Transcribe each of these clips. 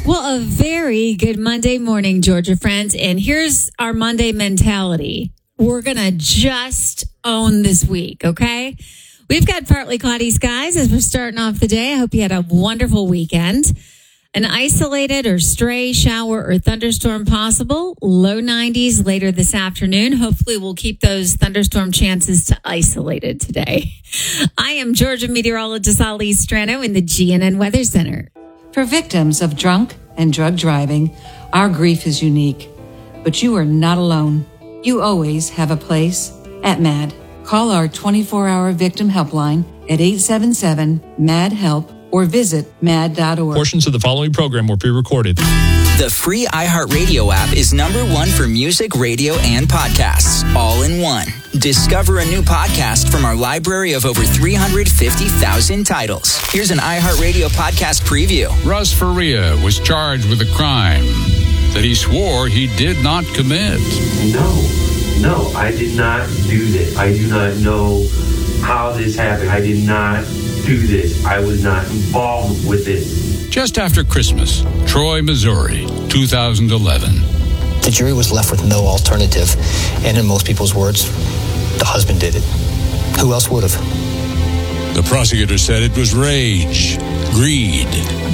Well, a very good Monday morning, Georgia friends. And here's our Monday mentality. We're going to just own this week, okay? We've got partly cloudy skies as we're starting off the day. I hope you had a wonderful weekend. An isolated or stray shower or thunderstorm possible. Low 90s later this afternoon. Hopefully we'll keep those thunderstorm chances to isolated today. I am Georgia meteorologist Ali Strano in the GNN Weather Center. For victims of drunk and drug driving, our grief is unique. But you are not alone. You always have a place at MAD. Call our 24-hour victim helpline at 877-MAD-HELP or visit mad.org. Portions of the following program were pre-recorded. The free iHeartRadio app is #1 for music, radio, and podcasts, all in one. Discover a new podcast from our library of over 350,000 titles. Here's an iHeartRadio podcast preview. Russ Faria was charged with a crime that he swore he did not commit. No, I did not do this. I do not know how this happened. I did not do this. I was not involved with this. Just after Christmas, Troy, Missouri, 2011. The jury was left with no alternative, and in most people's words, the husband did it. Who else would have? The prosecutor said it was rage, greed.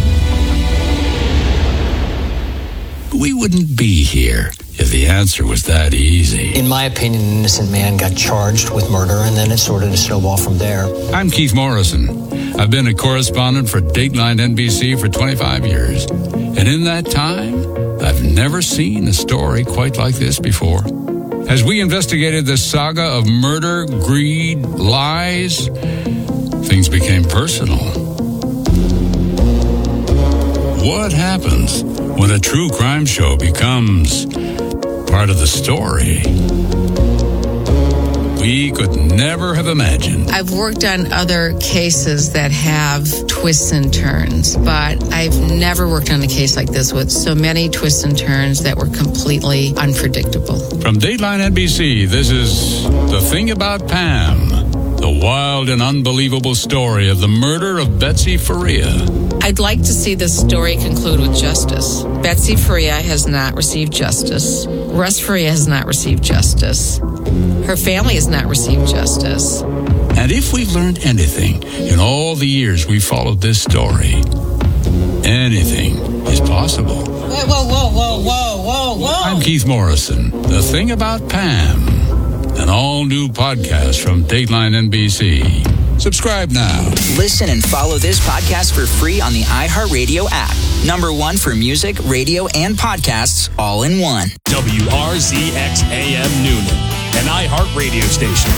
We wouldn't be here if the answer was that easy. In my opinion, an innocent man got charged with murder, and then it sort of snowballed from there. I'm Keith Morrison. I've been a correspondent for Dateline NBC for 25 years. And in that time, I've never seen a story quite like this before. As we investigated the saga of murder, greed, lies, things became personal. What happens when a true crime show becomes part of the story? We could never have imagined. I've worked on other cases that have twists and turns, but I've never worked on a case like this with so many twists and turns that were completely unpredictable. From Dateline NBC, this is The Thing About Pam, the wild and unbelievable story of the murder of Betsy Faria. I'd like to see this story conclude with justice. Betsy Faria has not received justice. Russ Faria has not received justice. Her family has not received justice. And if we've learned anything in all the years we followed this story, anything is possible. Whoa. I'm Keith Morrison. The Thing About Pam, an all-new podcast from Dateline NBC. Subscribe now. Listen and follow this podcast for free on the iHeartRadio app. #1 for music, radio, and podcasts, all in one. WRZX AM Noonan, an iHeartRadio station.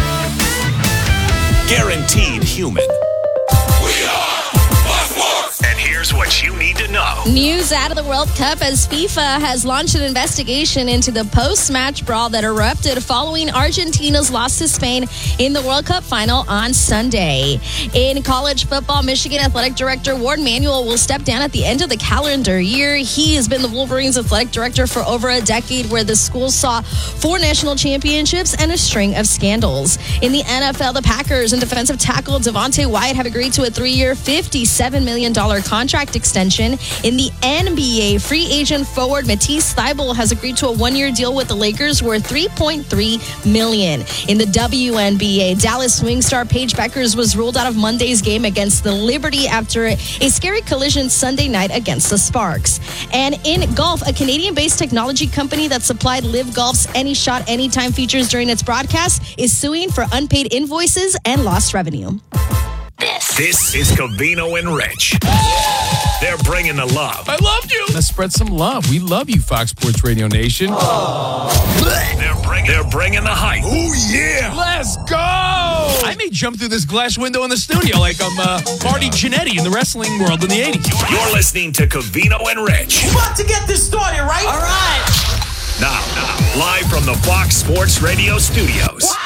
Guaranteed human. We are Muff Wars. And here's what you need to know. News out of the World Cup as FIFA has launched an investigation into the post-match brawl that erupted following Argentina's loss to Spain in the World Cup final on Sunday. In college football, Michigan Athletic Director Ward Manuel will step down at the end of the calendar year. He has been the Wolverines athletic director for over a decade, where the school saw 4 national championships and a string of scandals. In the NFL, the Packers and defensive tackle Devontae Wyatt have agreed to a 3-year, $57 million contract extension. In the NBA, free agent forward Matisse Thybulle has agreed to a 1-year deal with the Lakers worth $3.3 million. In the WNBA, Dallas swing star Paige Beckers was ruled out of Monday's game against the Liberty after a scary collision Sunday night against the Sparks. And in golf, a Canadian-based technology company that supplied Live Golf's Any Shot Anytime features during its broadcast is suing for unpaid invoices and lost revenue. This is Covino and Rich. They're bringing the love. I loved you. Let's spread some love. We love you, Fox Sports Radio Nation. They're bringing the hype. Oh, yeah. Let's go. I may jump through this glass window in the studio like I'm Marty Jannetty in the wrestling world in the 80s. You're listening to Covino and Rich. We're about to get this started, right? All right. Now, live from the Fox Sports Radio studios. Wow.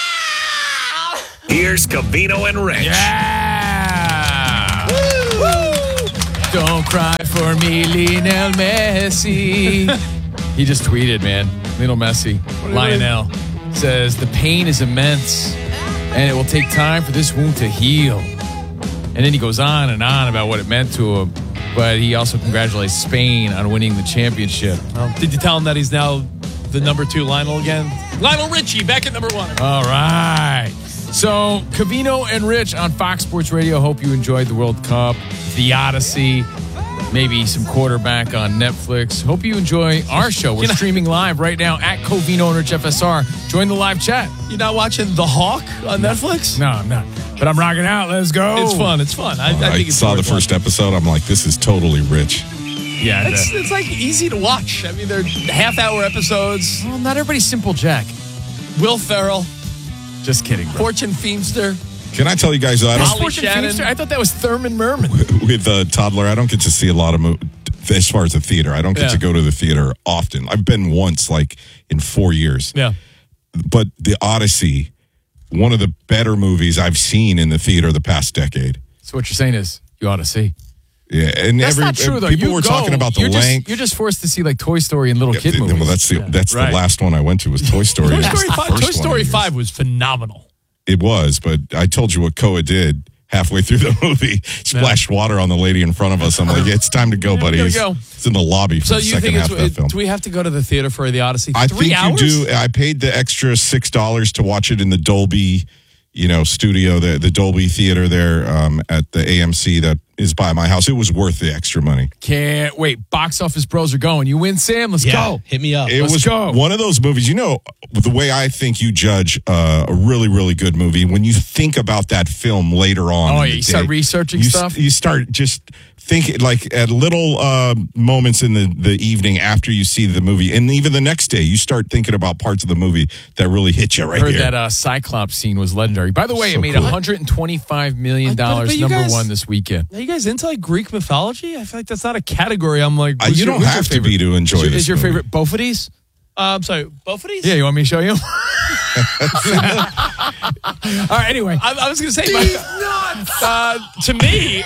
Here's Covino and Rich. Yeah. Woo. Don't cry for me, Lionel Messi. He just tweeted, man. Lionel Messi. Lionel says, the pain is immense, and it will take time for this wound to heal. And then he goes on and on about what it meant to him. but he also congratulates Spain on winning the championship. Did you tell him that he's now the number 2 Lionel again? Lionel Richie back at number 1. All right. So, Covino and Rich on Fox Sports Radio. Hope you enjoyed the World Cup, the Odyssey, maybe some quarterback on Netflix. Hope you enjoy our show. We're streaming live right now at Covino and Rich FSR. Join the live chat. You're not watching The Hawk on Netflix? No, I'm not. But I'm rocking out. Let's go. It's fun. It's fun. I think it's saw the first episode. I'm like, this is totally Rich. Yeah, it's like easy to watch. I mean, they're half-hour episodes. Well, not everybody's Simple Jack. Will Ferrell. Just kidding, bro. Fortune Feimster. Can I tell you guys, I thought that was Thurman Merman. With a toddler, I don't get to see a lot of as far as the theater. I don't get to go to the theater often. I've been once, like, in 4 years. Yeah. But The Odyssey, one of the better movies I've seen in the theater the past decade. So what you're saying is you ought to see. Yeah, and that's not true, though. People were talking about the length. You're just forced to see like Toy Story and little kid movies. Well, that's the last one I went to was Toy Story. Toy Story 5 was phenomenal. It was, but I told you what Koa did halfway through the movie. Splashed water on the lady in front of us. I'm like, it's time to go, buddy. It's in the lobby for the second half of that film. Do we have to go to the theater for The Odyssey? I 3 think hours? you do. I paid the extra $6 to watch it in the Dolby, studio, the Dolby Theater there at the AMC that is by my house. It was worth the extra money. Can't wait. Box office bros are going. You win, Sam. Let's go. Hit me up. Let's go. One of those movies, the way I think you judge a really, really good movie, when you think about that film later on. Oh, yeah. You start researching stuff? You start just thinking, like, at little moments in the evening after you see the movie, and even the next day, you start thinking about parts of the movie that really hit you right Heard there. that Cyclops scene was legendary. By the way, it made $125 million, number 1 this weekend. Are you guys into like Greek mythology? I feel like that's not a category. I'm like, you don't have to be to enjoy this. Is your movie. favorite Bophides? I'm sorry, Bophides? Yeah, you want me to show you? All right, anyway. I was going to say, to me,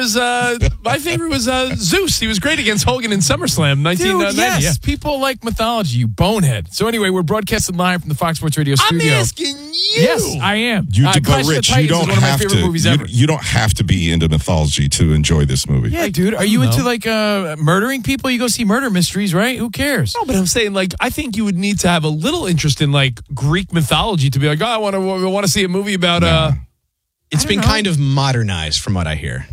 my favorite was Zeus. He was great against Hogan in SummerSlam 1990. Yes, people like mythology, you bonehead. So anyway, we're broadcasting live from the Fox Sports Radio studio. I'm asking you. Yes, I am. But Rich, you don't have to. You don't have to be into mythology to enjoy this movie. Yeah, dude. Are you into like murdering people? You go see murder mysteries, right? Who cares? No, but I'm saying, like, I think you would need to have a little interest in like Greek mythology to be like, I want to see a movie about. It's been kind of modernized, from what I hear.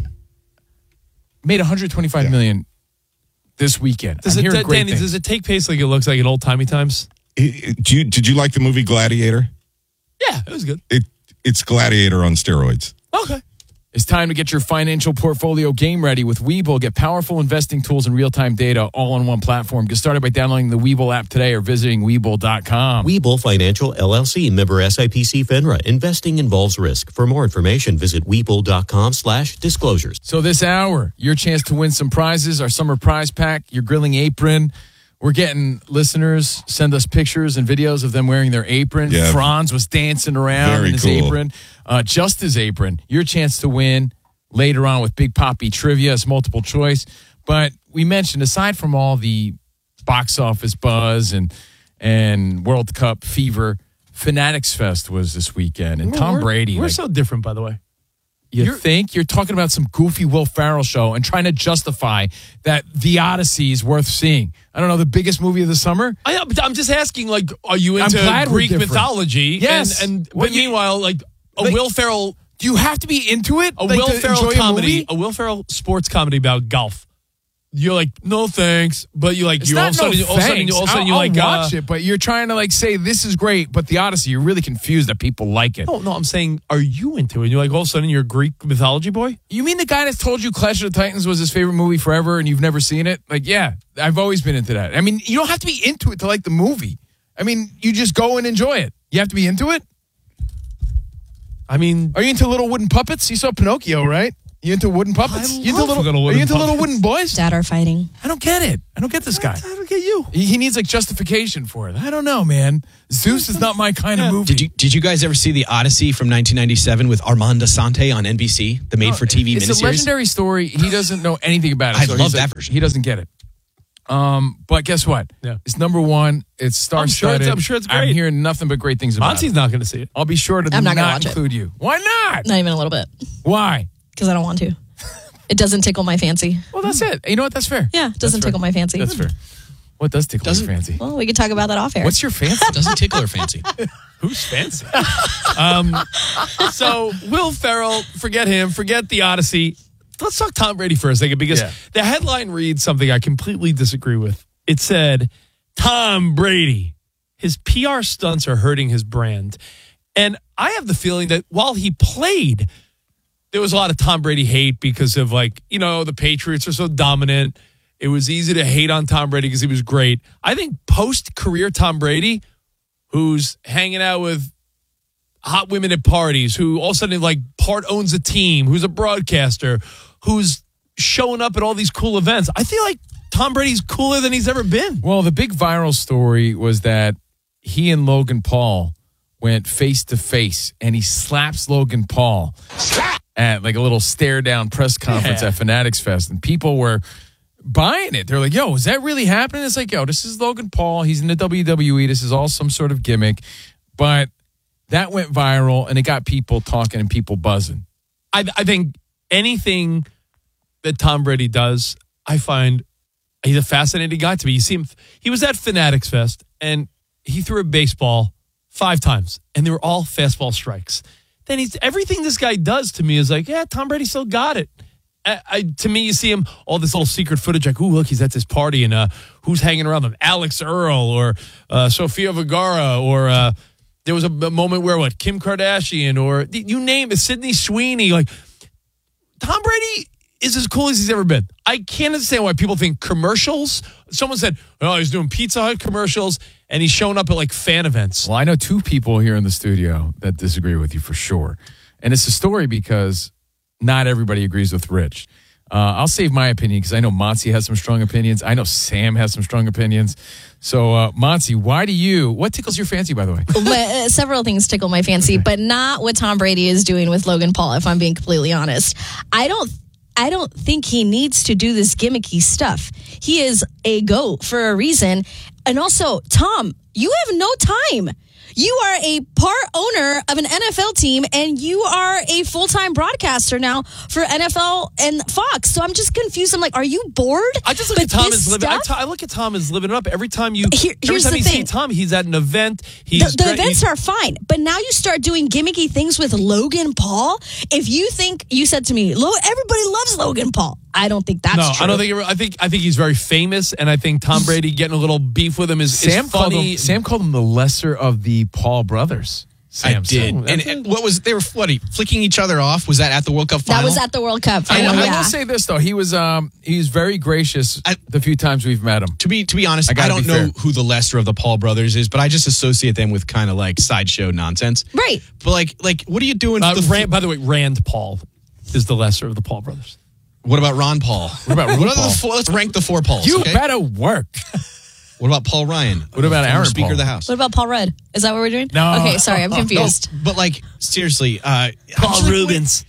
Made $125 million this weekend. Danny, does it take place like it looks like in old timey times? Did you like the movie Gladiator? Yeah, it was good. It's Gladiator on steroids. Okay. It's time to get your financial portfolio game ready with Webull. Get powerful investing tools and real-time data all on one platform. Get started by downloading the Webull app today or visiting Webull.com. Webull Financial, LLC, member SIPC FINRA. Investing involves risk. For more information, visit Webull.com/disclosures. So this hour, your chance to win some prizes, our summer prize pack, your grilling apron. We're getting listeners send us pictures and videos of them wearing their apron. Yeah. Franz was dancing around in his apron. Just his apron. Your chance to win later on with Big Poppy Trivia. It's multiple choice. But we mentioned, aside from all the box office buzz and World Cup fever, Fanatics Fest was this weekend. And Tom Brady. We're so different, by the way. You think? You're talking about some goofy Will Ferrell show and trying to justify that The Odyssey is worth seeing. I don't know, the biggest movie of the summer? I'm just asking, like, are you into Greek mythology? Yes. But meanwhile, like, Will Ferrell... Do you have to be into it? A Will Ferrell comedy, a Will Ferrell sports comedy about golf. You're like, no thanks, but you like, It's you're all not of a sudden, I'll watch it, but you're trying to like say this is great, but The Odyssey, you're really confused that people like it. No, I'm saying, are you into it? And you're like, all of a sudden, you're a Greek mythology boy? You mean the guy that's told you Clash of the Titans was his favorite movie forever and you've never seen it? Like, yeah, I've always been into that. I mean, you don't have to be into it to like the movie. I mean, you just go and enjoy it. You have to be into it? I mean... Are you into little wooden puppets? You saw Pinocchio, right? You into wooden puppets? Are you into little wooden boys? Dad are fighting. I don't get it. I don't get this guy. I don't get you. He needs like justification for it. I don't know, man. Zeus is not my kind of movie. Did you guys ever see The Odyssey from 1997 with Armand Assante on NBC, the made-for-TV miniseries? It's a legendary story. He doesn't know anything about it. I love that version. He doesn't get it. But guess what? Yeah. It's number one. It's star-studded. I'm sure it's great. I'm hearing nothing but great things about Monty's it. not going to see it. I'll be sure to I'm not gonna not watch it. include you. Why not? Not even a little bit. Why? Because I don't want to. It doesn't tickle my fancy. Well, that's it. You know what? That's fair. Yeah, it doesn't tickle my fancy. That's fair. What does tickle your fancy? Well, we could talk about that off air. What's your fancy? Doesn't tickle her fancy. Who's fancy? So Will Ferrell, forget him, forget the Odyssey. Let's talk Tom Brady for a second, because the headline reads something I completely disagree with. It said, Tom Brady, his PR stunts are hurting his brand. And I have the feeling that while he played, there was a lot of Tom Brady hate because of, like, you know, the Patriots are so dominant. It was easy to hate on Tom Brady because he was great. I think post-career Tom Brady, who's hanging out with hot women at parties, who all of a sudden, like, part owns a team, who's a broadcaster, who's showing up at all these cool events, I feel like Tom Brady's cooler than he's ever been. Well, the big viral story was that he and Logan Paul went face-to-face, and he slaps Logan Paul at, like, a little stare-down press conference at Fanatics Fest, and people were buying it. They're like, yo, is that really happening? It's like, yo, this is Logan Paul. He's in the WWE. This is all some sort of gimmick. But that went viral, and it got people talking and people buzzing. I think anything that Tom Brady does, I find he's a fascinating guy to me. You see him, he was at Fanatics Fest, and he threw a baseball 5 times, and they were all fastball strikes. Then everything this guy does to me is like, yeah, Tom Brady still got it. To me, you see him, all this little secret footage, like, ooh, look, he's at this party, and who's hanging around him? Alex Earl or Sofia Vergara, or there was a moment where, Kim Kardashian, or you name it, Sydney Sweeney. Like, Tom Brady is as cool as he's ever been. I can't understand why people think commercials. Someone said, oh, he's doing Pizza Hut commercials, and he's showing up at, like, fan events. Well, I know 2 people here in the studio that disagree with you for sure. And it's a story because not everybody agrees with Rich. I'll save my opinion because I know Monty has some strong opinions. I know Sam has some strong opinions. So, Monty, what tickles your fancy, by the way? Several things tickle my fancy, but not what Tom Brady is doing with Logan Paul, if I'm being completely honest. I don't think he needs to do this gimmicky stuff. He is a GOAT for a reason. And also, Tom, you have no time. You are a part owner of an NFL team, and you are a full-time broadcaster now for NFL and Fox. So I'm just confused. I'm like, are you bored? I just look at Tom as living. I look at Tom as living it up. Every time you see Tom, he's at an event. The events are fine, but now you start doing gimmicky things with Logan Paul. If you think, you said to me, everybody loves Logan Paul. I don't think that's true. I don't think. I think he's very famous, and I think Tom Brady getting a little beef with him is funny. Sam called him the lesser of the Paul brothers. I did. And what was they were flicking each other off? Was that at the World Cup final? That was at the World Cup final. I will say this though, he was very gracious the few times we've met him. To be honest, I don't know who the lesser of the Paul brothers is, but I just associate them with kind of like sideshow nonsense. Right. But like what are you doing? By the way, Rand Paul is the lesser of the Paul brothers. What about Ron Paul? Let's rank the 4 Pauls. You better work. What about Paul Ryan? What about Aaron Speaker Paul? of the House? What about Paul Rudd? Is that what we're doing? No. Okay, sorry, I'm confused. No, but like seriously, Paul Rubens.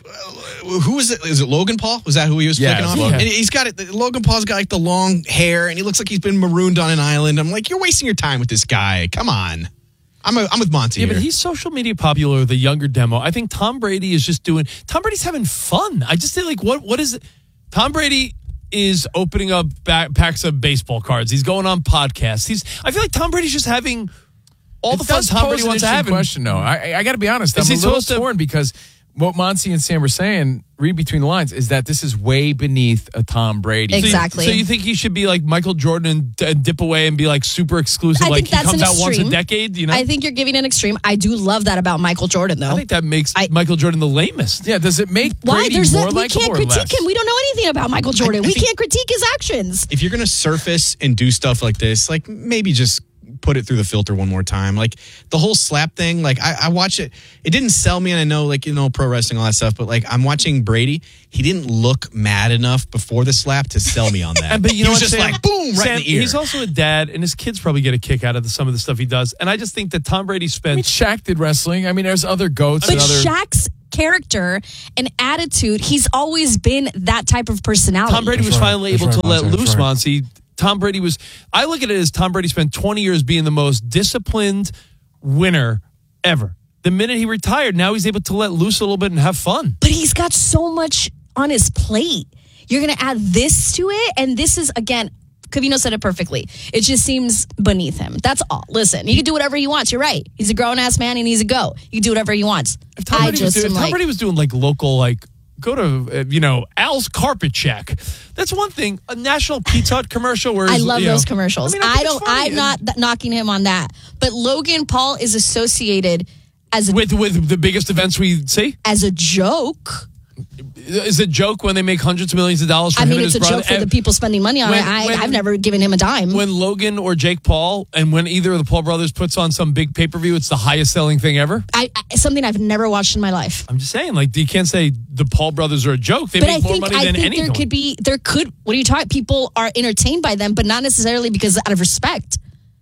Who is it? Is it Logan Paul? Was that who he was flicking off? Logan. And he's got it. Logan Paul's got like the long hair, and he looks like he's been marooned on an island. I'm like, you're wasting your time with this guy. Come on. I'm with Monty here. But he's social media popular, the younger demo. I think Tom Brady is just doing. Tom Brady's having fun. I just say, like, what is it? Tom Brady is opening up packs of baseball cards. He's going on podcasts. I feel like Tom Brady's just having all the fun Tom Brady wants to have. Question, though. I got to be honest. I'm a little torn because what Monty and Sam were saying, read between the lines, is that this is way beneath a Tom Brady. Exactly. So you think he should be like Michael Jordan and dip away and be like super exclusive? I think he that's comes an out once extreme. a decade? You know? I think you're giving an extreme. I do love that about Michael Jordan, though. I think that makes Michael Jordan the lamest. Yeah, does it make Brady more likable or less? We can't critique him. We don't know anything about Michael Jordan. We can't critique his actions. If you're going to surface and do stuff like this, like maybe just put it through the filter one more time. Like the whole slap thing, like I watch it. It didn't sell me, and I know, like, you know, pro wrestling, all that stuff, but like I'm watching Brady. He didn't look mad enough before the slap to sell me on that. But you know, he was what, just Sam, like boom, right in the ear. He's also a dad, and his kids probably get a kick out of some of the stuff he does. And I just think that Tom Brady spent. Shaq did wrestling. I mean, there's other goats. But Shaq's character and attitude, he's always been that type of personality. Tom Brady was finally able to let loose, Monty. Tom Brady was, I look at it as Tom Brady spent 20 years being the most disciplined winner ever. The minute he retired, now he's able to let loose a little bit and have fun. But he's got so much on his plate. You're going to add this to it. And this is, again, Covino said it perfectly. It just seems beneath him. That's all. Listen, he can do whatever he wants. You're right. He's a grown-ass man and he's a go. He can do whatever he wants. If Tom Brady was doing like local, like, go to, Al's Carpet Shack. That's one thing. A National Pizza Hut commercial where I love those commercials. I'm not knocking him on that. But Logan Paul is associated as with the biggest events we see as a joke. Is it a joke when they make hundreds of millions of dollars for him and his brother? It's a joke for the people spending money on it. I've never given him a dime. When Logan or Jake Paul, and when either of the Paul brothers puts on some big pay-per-view, it's the highest selling thing ever? Something I've never watched in my life. I'm just saying, like, you can't say the Paul brothers are a joke. They make more money than anything. What are you talking? People are entertained by them, but not necessarily because out of respect.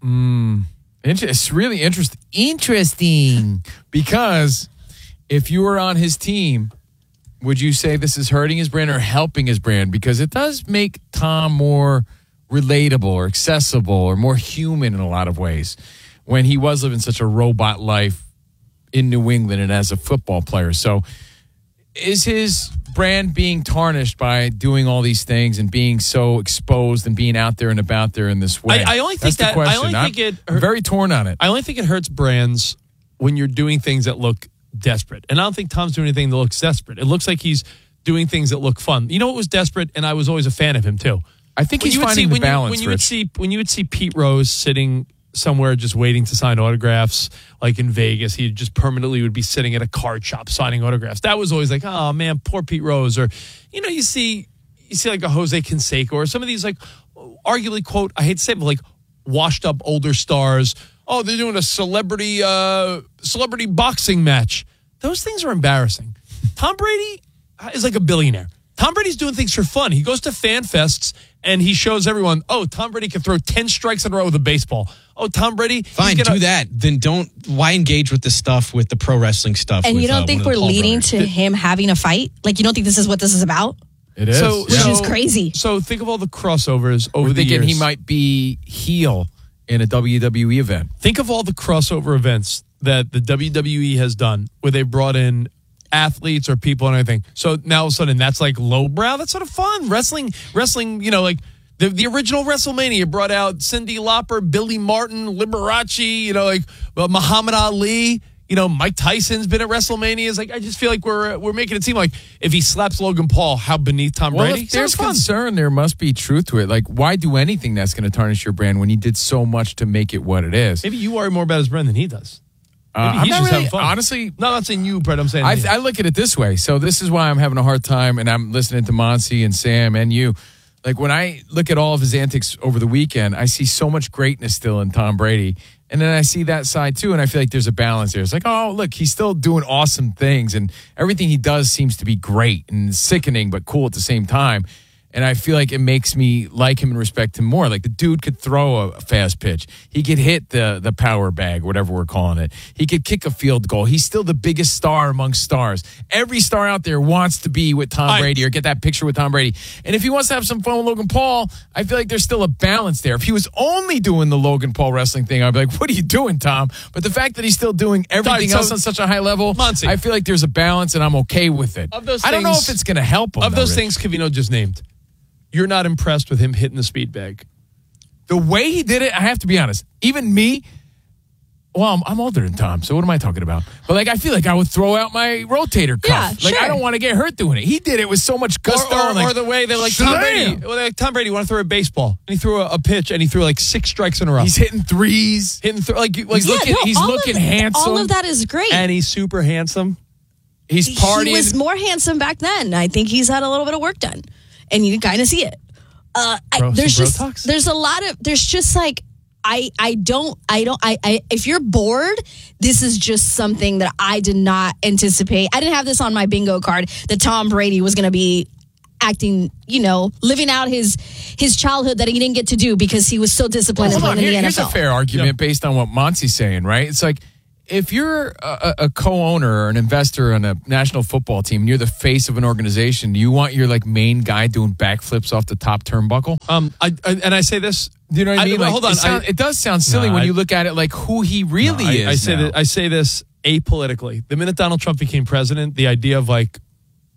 It's really interesting because if you were on his team, would you say this is hurting his brand or helping his brand? Because it does make Tom more relatable or accessible or more human in a lot of ways when he was living such a robot life in New England and as a football player. So is his brand being tarnished by doing all these things and being so exposed and being out there and about there in this way? I only think That's the question. I'm very torn on it. I only think it hurts brands when you're doing things that look desperate. And I don't think Tom's doing anything that looks desperate. It looks like he's doing things that look fun. You know what was desperate? And I was always a fan of him too. I think he's finding the balance, when you would see Pete Rose sitting somewhere just waiting to sign autographs, like in Vegas, he just permanently would be sitting at a card shop signing autographs. That was always like, oh man, poor Pete Rose. Or, you see like a Jose Canseco or some of these, like, arguably, quote, I hate to say it, but like washed up older stars. Oh, they're doing a celebrity boxing match. Those things are embarrassing. Tom Brady is like a billionaire. Tom Brady's doing things for fun. He goes to fan fests and he shows everyone, oh, Tom Brady can throw 10 strikes in a row with a baseball. Oh, Tom Brady. Fine, do that. Then why engage with the pro wrestling stuff? And you don't think we're leading to him having a fight? Like, you don't think this is what this is about? It is. Which is crazy. So think of all the crossovers over the years. Thinking he might be heel in a WWE event. Think of all the crossover events that the WWE has done where they brought in athletes or people and everything. So now all of a sudden that's like lowbrow. That's sort of fun. Wrestling, like the original WrestleMania brought out Cyndi Lauper, Billy Martin, Liberace, like Muhammad Ali. Mike Tyson's been at WrestleMania. Like, I just feel like we're making it seem like if he slaps Logan Paul, how beneath Tom Brady? If there's concern, there must be truth to it. Like, why do anything that's going to tarnish your brand when he did so much to make it what it is? Maybe you worry more about his brand than he does. I'm he's not just really, having fun. honestly. No, I'm not saying you, Brett. I'm saying I look at it this way. So this is why I'm having a hard time, and I'm listening to Monty and Sam and you. Like, when I look at all of his antics over the weekend, I see so much greatness still in Tom Brady. And then I see that side too, and I feel like there's a balance there. It's like, oh, look, he's still doing awesome things, and everything he does seems to be great and sickening, but cool at the same time. And I feel like it makes me like him and respect him more. Like, the dude could throw a fast pitch. He could hit the power bag, whatever we're calling it. He could kick a field goal. He's still the biggest star among stars. Every star out there wants to be with Tom Brady or get that picture with Tom Brady. And if he wants to have some fun with Logan Paul, I feel like there's still a balance there. If he was only doing the Logan Paul wrestling thing, I'd be like, what are you doing, Tom? But the fact that he's still doing everything else on such a high level, Monty, I feel like there's a balance, and I'm okay with it. I don't know if it's going to help him. Of those things Covino just named, you're not impressed with him hitting the speed bag. The way he did it, I have to be honest. Even me, well, I'm older than Tom, so what am I talking about? But, like, I feel like I would throw out my rotator cuff. Yeah, like, I don't want to get hurt doing it. He did it with so much gusto. Or the way they're like, Tom Brady want to throw a baseball. And he threw a pitch, and he threw like 6 strikes in a row. He's hitting threes. He's looking handsome. All of that is great. And he's super handsome. He's partying. He was more handsome back then. I think he's had a little bit of work done. And you kind of see it. There's a lot of, there's just like, if you're bored, this is just something that I did not anticipate. I didn't have this on my bingo card that Tom Brady was going to be acting, living out his childhood that he didn't get to do because he was so disciplined in the NFL. Here's a fair argument based on what Monty's saying, right? It's like, if you're a co-owner or an investor on a national football team and you're the face of an organization, do you want your main guy doing backflips off the top turnbuckle? I say this. Do you know what I mean? Hold on. It does sound silly when you look at it like who he really is. I say this apolitically. The minute Donald Trump became president, the idea of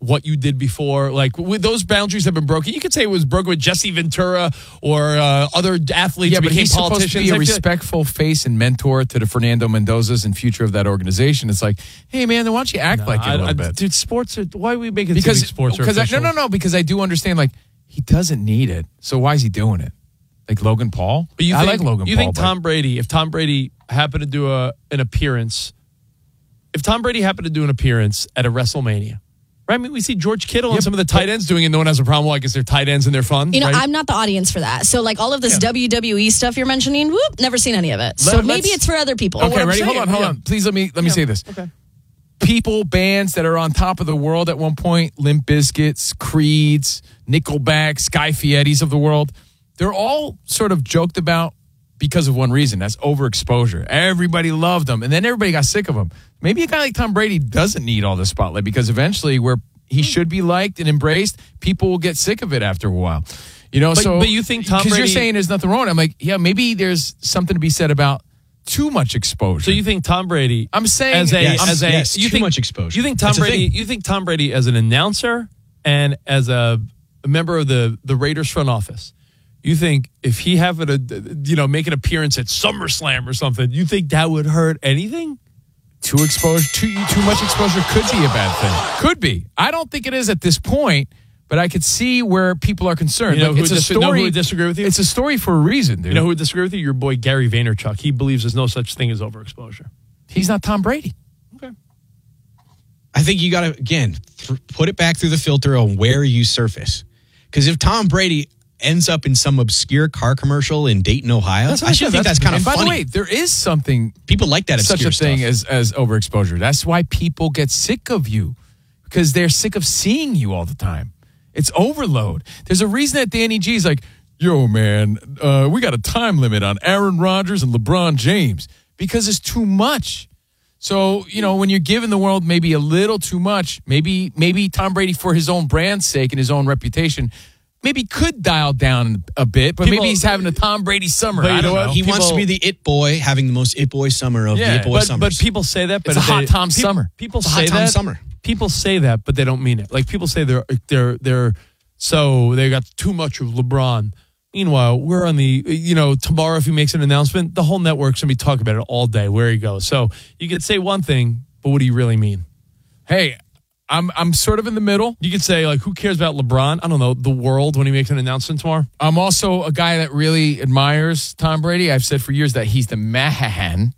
what you did before. Like, with those boundaries have been broken. You could say it was broken with Jesse Ventura or other athletes who but became he's supposed politicians. to be a respectful face and mentor to the Fernando Mendozas and future of that organization. It's like, hey, man, then why don't you act like it a little bit? Dude, sports are, why are we making it sports are official? No, because I do understand, like, he doesn't need it. So why is he doing it? Like Logan Paul? But I like Logan Paul. You think Tom Brady, if Tom Brady happened to do an appearance, if Tom Brady happened to do an appearance at a WrestleMania, right? I mean, we see George Kittle and some of the tight ends doing it. No one has a problem. Well, I guess they're tight ends and they're fun. You know, right? I'm not the audience for that. So, like, all of this WWE stuff you're mentioning, whoop, never seen any of it. So maybe it's for other people. Okay, ready? Hold on. Please let me say this. Okay. People, bands that are on top of the world at one point, Limp Bizkits, Creeds, Nickelback, Sky Fiettis of the world, they're all sort of joked about because of one reason. That's overexposure. Everybody loved them, and then everybody got sick of them. Maybe a guy like Tom Brady doesn't need all the spotlight because eventually where he should be liked and embraced, people will get sick of it after a while. You know, but you think Tom Brady... Because you're saying there's nothing wrong. I'm like, yeah, maybe there's something to be said about too much exposure. So you think Tom Brady? I'm saying too much exposure. You think Tom Brady? You think Tom Brady as an announcer and as a member of the Raiders front office? You think if he happened to make an appearance at SummerSlam or something, you think that would hurt anything? Too much exposure could be a bad thing. Could be. I don't think it is at this point, but I could see where people are concerned. You know, it's a story. Know who would disagree with you? It's a story for a reason, dude. You know who would disagree with you? Your boy Gary Vaynerchuk. He believes there's no such thing as overexposure. He's not Tom Brady. Okay. I think you got to, again, put it back through the filter on where you surface. Because if Tom Brady ends up in some obscure car commercial in Dayton, Ohio, I should think that's kind of funny. By the way, there is something. People like that such obscure a thing stuff. as overexposure. That's why people get sick of you because they're sick of seeing you all the time. It's overload. There's a reason that Danny G is like, yo, man, we got a time limit on Aaron Rodgers and LeBron James because it's too much. So, you know, when you're giving the world maybe a little too much, maybe Tom Brady, for his own brand's sake and his own reputation, maybe could dial down a bit, but maybe he's having a Tom Brady summer. But I don't know. He wants to be the it boy, having the most it boy summer of the it boy summers. But people say that. But it's a hot Tom summer. People it's a say hot Tom that. Summer. People say that, but they don't mean it. Like people say they're so they got too much of LeBron. Meanwhile, we're on the tomorrow if he makes an announcement, the whole network's gonna be talking about it all day where he goes. So you could say one thing, but what do you really mean? Hey, I'm sort of in the middle. You could say, like, who cares about LeBron? I don't know, the world when he makes an announcement tomorrow. I'm also a guy that really admires Tom Brady. I've said for years that he's the man.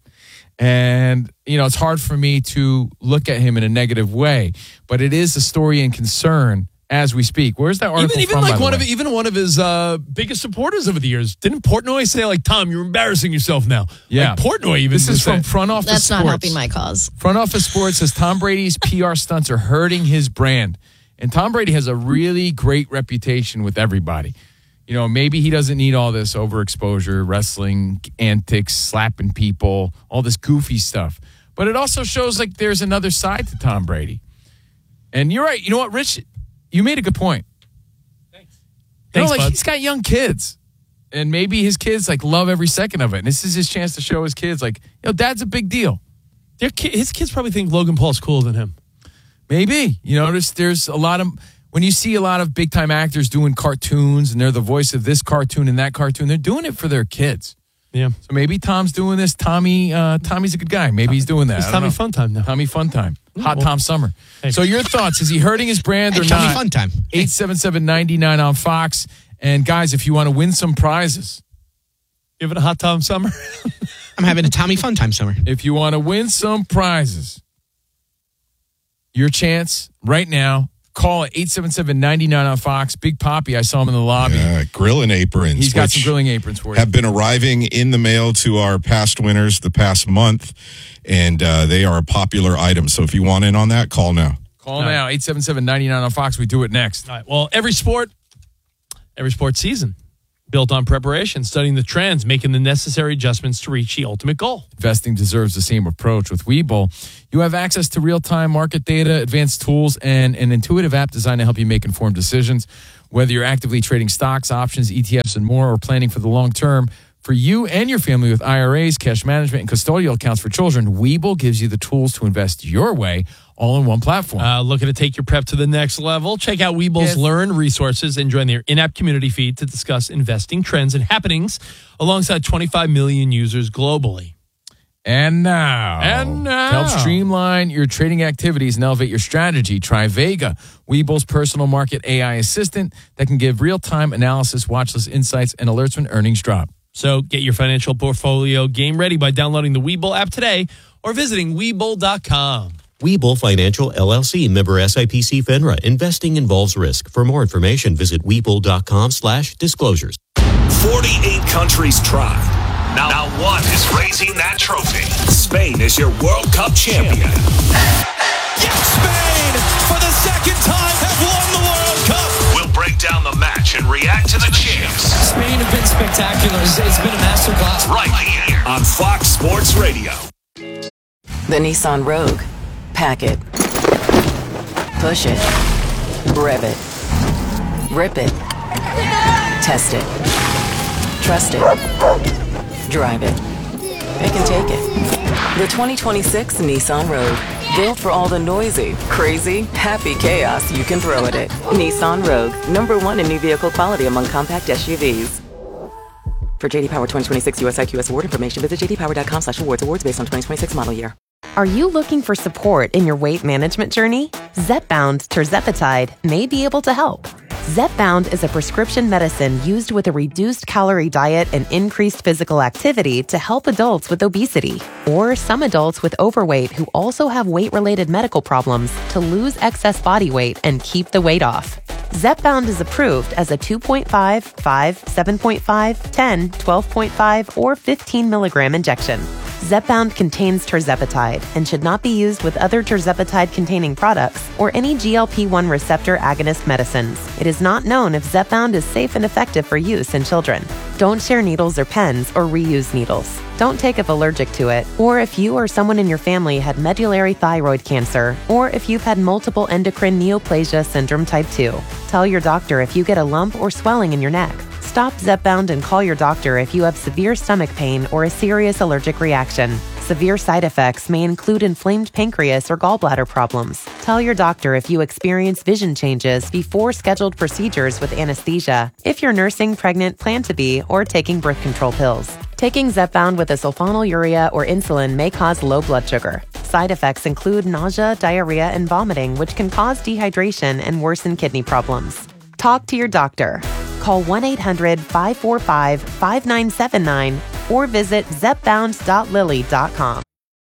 And, it's hard for me to look at him in a negative way. But it is a story and concern as we speak. Where's that article even from, like by one of his biggest supporters over the years? Didn't Portnoy say, like, Tom, you're embarrassing yourself now? Yeah. Like, Portnoy even. This is from Front Office That's Sports. not helping my cause. Front Office Sports says Tom Brady's PR stunts are hurting his brand. And Tom Brady has a really great reputation with everybody. Maybe he doesn't need all this overexposure, wrestling antics, slapping people, all this goofy stuff. But it also shows like there's another side to Tom Brady. And you're right. You know what, Rich? You made a good point. Thanks, bud. He's got young kids. And maybe his kids love every second of it. And this is his chance to show his kids Dad's a big deal. His kids probably think Logan Paul's cooler than him. Maybe. There's a lot of... When you see a lot of big-time actors doing cartoons and they're the voice of this cartoon and that cartoon, they're doing it for their kids. Yeah. So maybe Tom's doing this. Tommy's a good guy. Maybe he's doing that. It's Tommy Fun Time now. Tommy Fun Time. Hot Tom Summer. Hey. So your thoughts. Is he hurting his brand or not? Tommy Fun Time. 877-99 on Fox. And guys, if you want to win some prizes. Give it a Hot Tom Summer. I'm having a Tommy Fun Time summer. If you want to win some prizes, your chance right now. Call at 877-99 on Fox. Big Poppy, I saw him in the lobby. Yeah, grilling aprons. He's got some grilling aprons for you. Have been arriving in the mail to our past winners the past month, and they are a popular item. So if you want in on that, call now. Call now, 877-99 on Fox. We do it next. All right. Well, every sport season, built on preparation, studying the trends, making the necessary adjustments to reach the ultimate goal. Investing deserves the same approach. With Webull, you have access to real-time market data, advanced tools, and an intuitive app designed to help you make informed decisions. Whether you're actively trading stocks, options, ETFs, and more, or planning for the long term, For you and your family with IRAs, cash management, and custodial accounts for children, Webull gives you the tools to invest your way all in one platform. Looking to take your prep to the next level? Check out Webull's Learn resources and join their in-app community feed to discuss investing trends and happenings alongside 25 million users globally. And now, to help streamline your trading activities and elevate your strategy, try Vega, Webull's personal market AI assistant that can give real-time analysis, watchlist insights, and alerts when earnings drop. So get your financial portfolio game ready by downloading the Webull app today or visiting Webull.com. Webull Financial LLC, member SIPC FINRA. Investing involves risk. For more information, visit Webull.com/disclosures. 48 countries try. Now one is raising that trophy. Spain is your World Cup champion. Spain, for the second time, have won the World Cup. We'll break down the match and react to the champs. Spain have been spectacular. It's been a masterclass. Right here on Fox Sports Radio. The Nissan Rogue. Pack it. Push it. Rev it. Rip it. Test it. Trust it. Drive it. It can take it. The 2026 Nissan Rogue. Built for all the noisy, crazy, happy chaos you can throw at it. Nissan Rogue. #1 in new vehicle quality among compact SUVs. For JD Power 2026 US IQS award information, visit jdpower.com/awards. Awards based on 2026 model year. Are you looking for support in your weight management journey? Zepbound tirzepatide may be able to help. Zepbound is a prescription medicine used with a reduced calorie diet and increased physical activity to help adults with obesity or some adults with overweight who also have weight-related medical problems to lose excess body weight and keep the weight off. Zepbound is approved as a 2.5, 5, 7.5, 10, 12.5, or 15 milligram injection. Zepbound contains tirzepatide and should not be used with other tirzepatide-containing products or any GLP-1 receptor agonist medicines. It is not known if Zepbound is safe and effective for use in children. Don't share needles or pens or reuse needles. Don't take if allergic to it, or if you or someone in your family had medullary thyroid cancer, or if you've had multiple endocrine neoplasia syndrome type 2. Tell your doctor if you get a lump or swelling in your neck. Stop Zepbound and call your doctor if you have severe stomach pain or a serious allergic reaction. Severe side effects may include inflamed pancreas or gallbladder problems. Tell your doctor if you experience vision changes before scheduled procedures with anesthesia, if you're nursing, pregnant, plan to be, or taking birth control pills. Taking Zepbound with a sulfonylurea or insulin may cause low blood sugar. Side effects include nausea, diarrhea, and vomiting, which can cause dehydration and worsen kidney problems. Talk to your doctor. Call 1-800-545-5979 or visit zepbound.lily.com.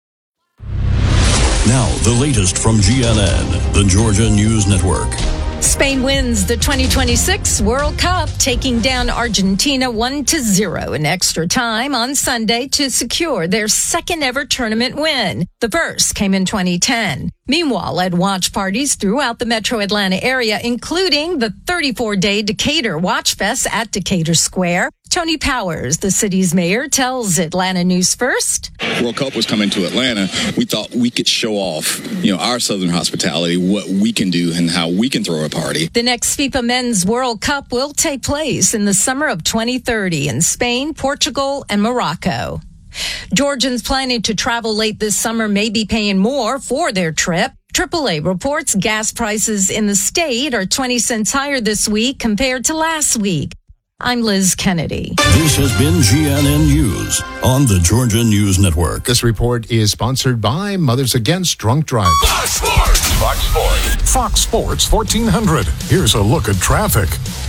Now, the latest from GNN, the Georgia News Network. Spain wins the 2026 World Cup, taking down Argentina 1-0 in extra time on Sunday to secure their second ever tournament win. The first came in 2010. Meanwhile, at watch parties throughout the metro Atlanta area, including the 34-day Decatur Watch Fest at Decatur Square, Tony Powers, the city's mayor, tells Atlanta News First. World Cup was coming to Atlanta. We thought we could show off, our Southern hospitality, what we can do and how we can throw a party. The next FIFA Men's World Cup will take place in the summer of 2030 in Spain, Portugal, and Morocco. Georgians planning to travel late this summer may be paying more for their trip. AAA reports gas prices in the state are 20 cents higher this week compared to last week. I'm Liz Kennedy. This has been GNN News on the Georgia News Network. This report is sponsored by Mothers Against Drunk Driving. Fox Sports. Fox Sports 1400. Here's a look at traffic.